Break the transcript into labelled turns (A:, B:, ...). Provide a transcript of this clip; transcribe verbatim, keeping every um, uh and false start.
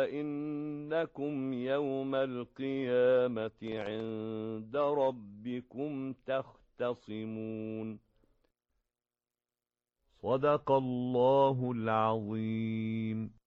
A: إنكم يوم القيامة عند ربكم تختصمون. صدق الله العظيم.